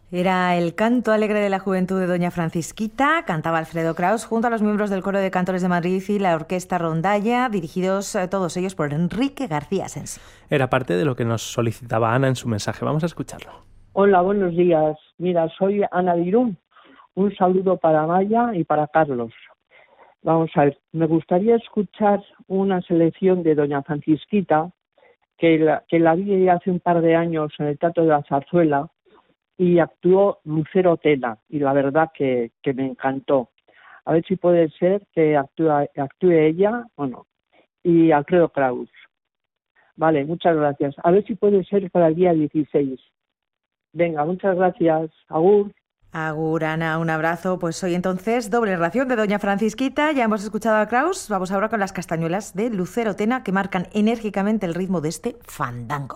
Era el canto alegre de la juventud de Doña Francisquita, cantaba Alfredo Kraus junto a los miembros del Coro de Cantores de Madrid y la Orquesta Rondalla, dirigidos todos ellos por Enrique García Asens. Era parte de lo que nos solicitaba Ana en su mensaje. Vamos a escucharlo. Hola, buenos días. Mira, soy Ana de Irún. Un saludo para Maya y para Carlos. Vamos a ver, me gustaría escuchar una selección de Doña Francisquita, que la vi hace un par de años en el Teatro de la Zarzuela, y actuó Lucero Tena, y la verdad que me encantó. A ver si puede ser que actúe ella, y Alfredo Kraus. Vale, muchas gracias. A ver si puede ser para el día 16. Venga, muchas gracias. Agur. Agur, Ana, un abrazo. Pues hoy entonces doble ración de Doña Francisquita. Ya hemos escuchado a Kraus. Vamos ahora con las castañuelas de Lucero Tena que marcan enérgicamente el ritmo de este fandango.